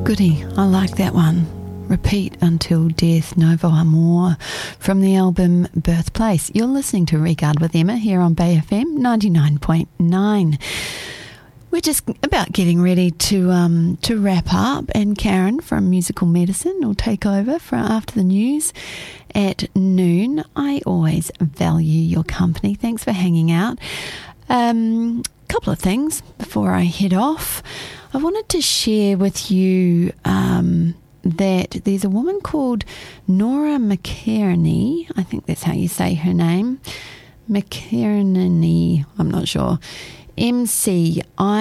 Goody, I like that one. Repeat Until Death, Novo Amor, from the album Birthplace. You're listening to Regard with Emma here on Bay FM 99.9. We're just about getting ready to wrap up, and Karen from Musical Medicine will take over for after the news at noon. I always value your company. Thanks for hanging out. Couple of things before I head off. I wanted to share with you that there's a woman called Nora McKerney. I think that's how you say her name. McKerney, I'm not sure. McInerny.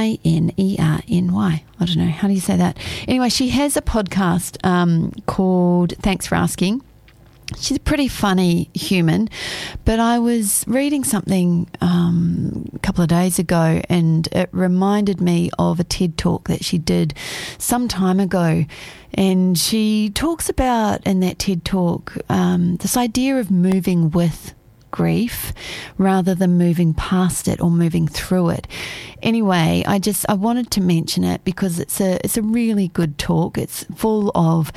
I don't know. How do you say that? Anyway, she has a podcast called Thanks for Asking. She's a pretty funny human, but I was reading something a couple of days ago, and it reminded me of a TED Talk that she did some time ago. And she talks about, in that TED Talk, this idea of moving with grief rather than moving past it or moving through it. Anyway, I wanted to mention it because it's a really good talk. It's full of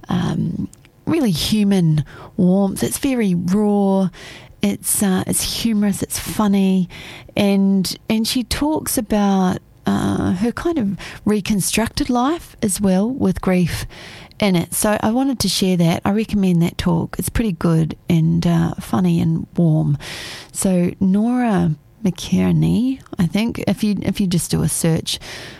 really human warmth. It's very raw. It's humorous. It's funny, and she talks about her kind of reconstructed life as well with grief in it. So I wanted to share that. I recommend that talk. It's pretty good and funny and warm. So Nora McKerney, I think, if you just do a search,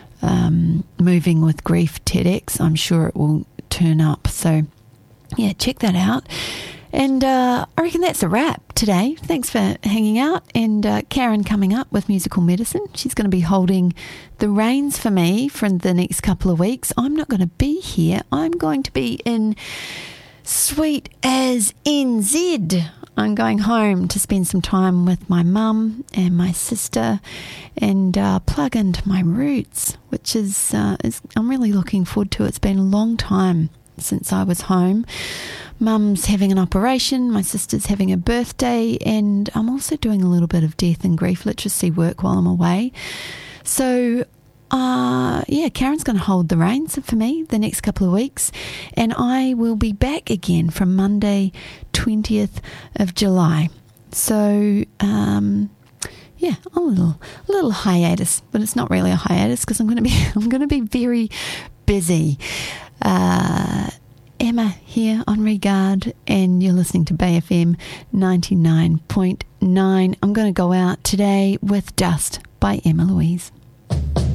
Moving with Grief TEDx, I'm sure it will turn up. So yeah, check that out. And I reckon that's a wrap today. Thanks for hanging out. And Karen coming up with Musical Medicine. She's going to be holding the reins for me for the next couple of weeks. I'm not going to be here. I'm going to be in sweet as NZ. I'm going home to spend some time with my mum and my sister and plug into my roots, which is I'm really looking forward to. It's been a long time since I was home. Mum's having an operation, my sister's having a birthday, and I'm also doing a little bit of death and grief literacy work while I'm away. So Karen's going to hold the reins for me the next couple of weeks, and I will be back again from Monday 20th of July. So a little hiatus, but it's not really a hiatus because I'm going to be very busy. Emma here on Regard, and you're listening to Bay FM 99.9. I'm going to go out today with Dust by Emma Louise.